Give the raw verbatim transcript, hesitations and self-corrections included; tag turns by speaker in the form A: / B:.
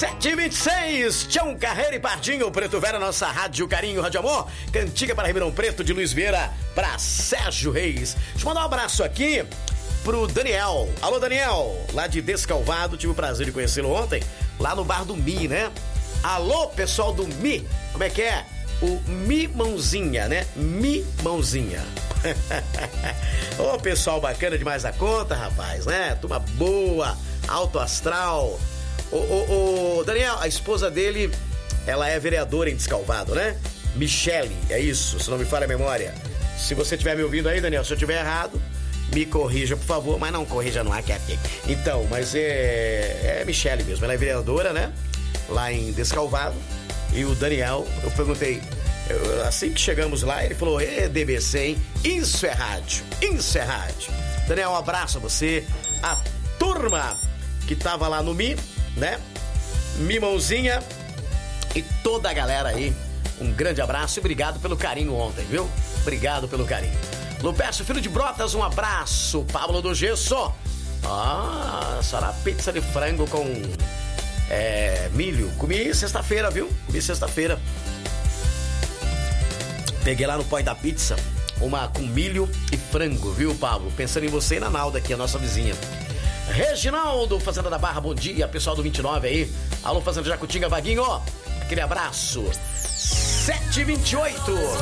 A: sete e vinte e seis, Tião Carreira e Pardinho, Preto Velho, nossa Rádio Carinho, Rádio Amor, Cantiga para Ribeirão Preto, de Luiz Vieira para Sérgio Reis. Deixa eu mandar um abraço aqui pro Daniel. Alô, Daniel, lá de Descalvado, tive o prazer de conhecê-lo ontem, lá no bar do Mi, né? Alô, pessoal do Mi, como é que é? O Mi Mãozinha, né? Mi Mãozinha. Ô, pessoal bacana demais da conta, rapaz, né? Turma boa, alto astral. Ô, ô, ô, Daniel, a esposa dele, ela é vereadora em Descalvado, né? Michele, é isso, se não me falha a memória. Se você estiver me ouvindo aí, Daniel, se eu estiver errado, me corrija, por favor, mas não corrija no ar que é aqui. Então, mas é, é Michele mesmo, ela é vereadora, né? Lá em Descalvado. E o Daniel, eu perguntei, eu, assim que chegamos lá, ele falou, ê, D B C, hein? Isso é rádio, isso é rádio. Daniel, um abraço a você, a turma que tava lá no Mi, né? Mimãozinha e toda a galera aí. Um grande abraço e obrigado pelo carinho ontem, viu? Obrigado pelo carinho. Lupércio, filho de Brotas, um abraço. Pablo do Gesso. Ah, será pizza de frango com é, milho. Comi sexta-feira, viu? Comi sexta-feira. Peguei lá no Pó da Pizza uma com milho e frango, viu, Pablo? Pensando em você e na Nalda aqui, a nossa vizinha. Reginaldo, Fazenda da Barra, bom dia, pessoal do vinte e nove aí. Alô, Fazenda Jacutinga, Vaguinho, aquele abraço. sete e vinte e oito.